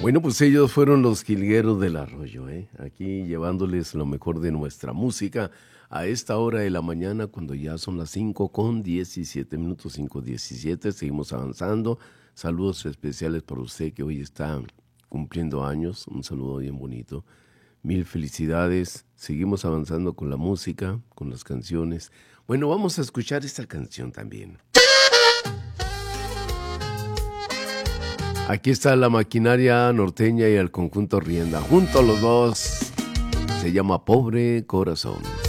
Bueno, pues ellos fueron los Jilgueros del Arroyo, ¿eh? Aquí llevándoles lo mejor de nuestra música a esta hora de la mañana, cuando ya son las 5:17, 5:17, seguimos avanzando. Saludos especiales para usted que hoy está cumpliendo años, un saludo bien bonito. Mil felicidades, seguimos avanzando con la música, con las canciones. Bueno, vamos a escuchar esta canción también. Aquí está la maquinaria norteña y el conjunto Rienda, juntos los dos. Se llama Pobre Corazón.